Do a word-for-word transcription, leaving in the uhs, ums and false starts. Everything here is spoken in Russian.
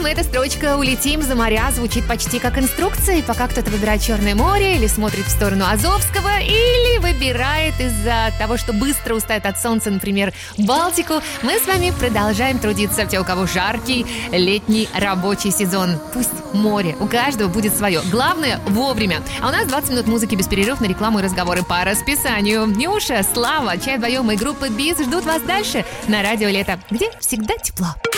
Некоторым эта строчка «Улетим за моря» звучит почти как инструкция, пока кто-то выбирает Черное море или смотрит в сторону Азовского, или выбирает из-за того, что быстро устает от солнца, например, Балтику. Мы с вами продолжаем трудиться. Те, у кого жаркий летний рабочий сезон. Пусть море, у каждого будет свое. Главное – вовремя. А у нас двадцать минут музыки без перерыва на рекламу и разговоры по расписанию. Нюша, Слава, Чай вдвоем и группа Биз ждут вас дальше на Радио Лето, где всегда тепло.